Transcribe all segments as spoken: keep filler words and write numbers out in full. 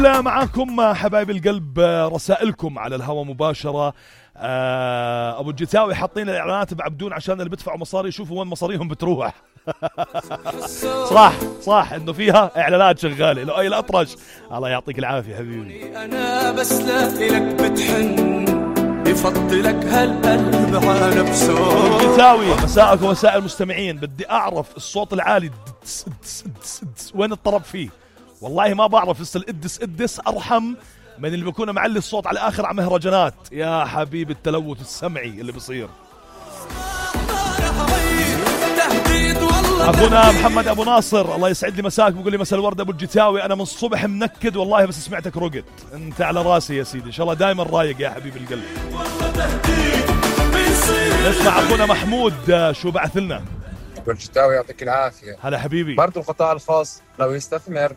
لا معاكم حبايب القلب رسائلكم على الهواء مباشرة. أبو الجتاوي حاطين الإعلانات بعبدون عشان اللي بيدفعوا مصاري يشوفوا وين مصاريهم بتروح. صح صح إنه فيها إعلانات شغالة. لؤي الأطرش الله يعطيك العافية حبيبي. أنا بس لا إلك بتحن يفضلك هالقلب على نفسه. أبو الجتاوي مساءك ومساء المستمعين، بدي أعرف الصوت العالي دس دس دس دس وين الطرب فيه. والله ما بعرف لسه الإدس إدس أرحم من اللي بيكون معلي الصوت على آخر على مهرجانات. يا حبيب التلوث السمعي اللي بصير. أخونا محمد أبو ناصر الله يسعد لي مساك بيقول لي مساء الورد أبو الجتاوي، أنا من الصبح منكد والله بس سمعتك رقد. أنت على راسي يا سيدي، إن شاء الله دائما رايق يا حبيب القلب. نسمع أخونا محمود شو بعث لنا. أبو الجتاوي يعطيك العافية. هلا حبيبي. برضو القطاع الخاص لو يستثمر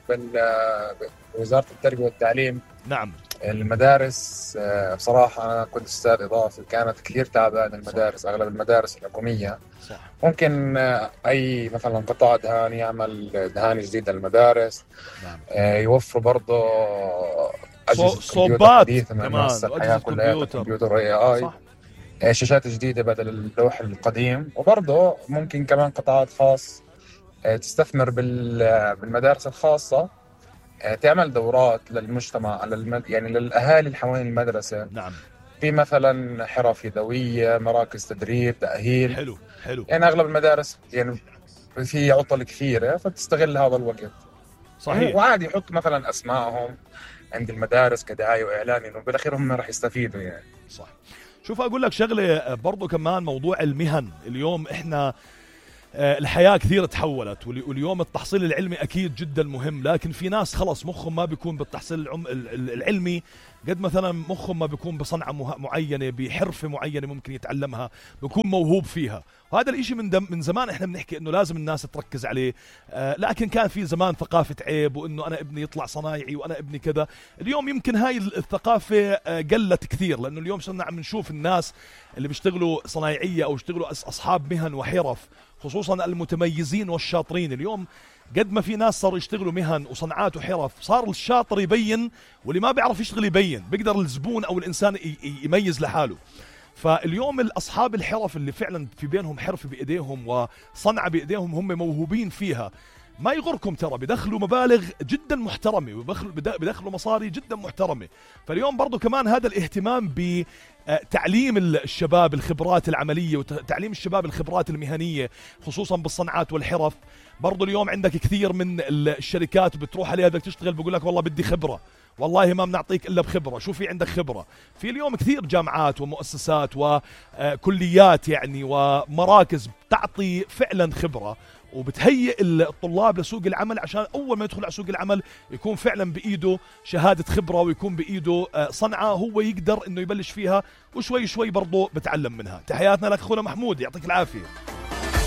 بوزارة التربية والتعليم. نعم. المدارس بصراحة أنا كنت أستاذ إضافي كانت كثير تعبانة المدارس. صح. أغلب المدارس الحكومية. صح. ممكن أي مثلا قطاع دهان يعمل دهان جديدة للمدارس. نعم. يوفر برضو أجهزة صوبات حديثة من منصة الحياة كلها كمبيوتر اي اي، شاشات جديدة بدل اللوح القديم. وبرضو ممكن كمان قطاعات خاص تستثمر بالمدارس الخاصة، تعمل دورات للمجتمع للمد... يعني للأهالي اللي حوالين المدرسة. نعم. في مثلا حرف يدوية، مراكز تدريب، تأهيل. حلو حلو. يعني أغلب المدارس يعني في عطل كثيرة فتستغل هذا الوقت. صحيح. وعادي يحط مثلا أسمائهم عند المدارس كدعاية وإعلان، إنه بالأخير هم راح يستفيدوا يعني. صح. شوف أقول لك شغلة برضو كمان، موضوع المهن اليوم إحنا الحياة كثير تحولت، واليوم التحصيل العلمي أكيد جدا مهم، لكن في ناس خلص مخهم ما بيكون بالتحصيل العلمي قد مثلا مخهم ما بيكون بصنعة معينة، بحرفة معينة ممكن يتعلمها، بيكون موهوب فيها. وهذا الاشي من دم من زمان احنا بنحكي انه لازم الناس تركز عليه. آه لكن كان في زمان ثقافة عيب، وانه انا ابني يطلع صنايعي وانا ابني كذا. اليوم يمكن هاي الثقافة آه قلت كثير، لانه اليوم صرنا عم نشوف الناس اللي بيشتغلوا صنايعية او يشتغلوا اصحاب مهن وحرف، خصوصا المتميزين والشاطرين. اليوم قد ما في ناس صاروا يشتغلوا مهن وصنعات وحرف، صار الشاطر يبين واللي ما بيعرف يشتغل يبين، بيقدر الزبون او الانسان يميز لحاله. فاليوم الاصحاب الحرف اللي فعلا في بينهم حرف بايديهم وصنعة بايديهم هم موهوبين فيها، ما يغركم ترى بدخلوا مبالغ جدا محترمة وبدخلوا مصاري جدا محترمة. فاليوم برضو كمان هذا الاهتمام بتعليم الشباب الخبرات العملية وتعليم الشباب الخبرات المهنية خصوصا بالصنعات والحرف. برضو اليوم عندك كثير من الشركات بتروح عليها بدك تشتغل بقول لك والله بدي خبرة، والله ما بنعطيك إلا بخبرة. شو في عندك خبرة؟ في اليوم كثير جامعات ومؤسسات وكليات يعني ومراكز بتعطي فعلا خبرة وبتهيئ الطلاب لسوق العمل، عشان أول ما يدخل على سوق العمل يكون فعلا بإيده شهادة خبرة ويكون بإيده صنعة هو يقدر إنه يبلش فيها، وشوي شوي برضو بتعلم منها. تحياتنا لك أخونا محمود يعطيك العافية.